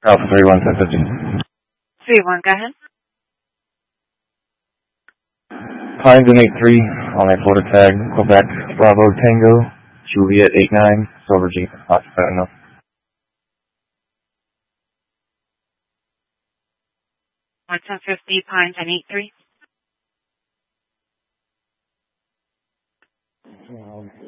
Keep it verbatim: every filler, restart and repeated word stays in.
Alpha three one seven fifty. three one, go ahead. Pines in eight three on a Florida tag, Quebec, Bravo Tango, Juliet eight nine, Silver G, occupied enough. one ten fifty, Pines and eight three. Um,